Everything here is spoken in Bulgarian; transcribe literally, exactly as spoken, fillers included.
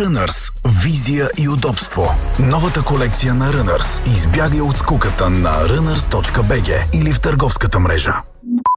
Runners. Визия и удобство. Новата колекция на Runners. Избягай от скуката на runners точка би джи или в търговската мрежа.